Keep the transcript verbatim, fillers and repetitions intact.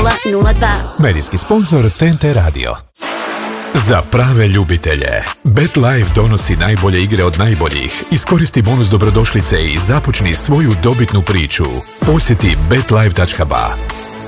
nula nula dva. Medijski sponsor T N T Radio. Za prave ljubitelje, BetLife donosi najbolje igre od najboljih. Iskoristi bonus dobrodošlice i započni svoju dobitnu priču. Posjeti bet life tačka ba.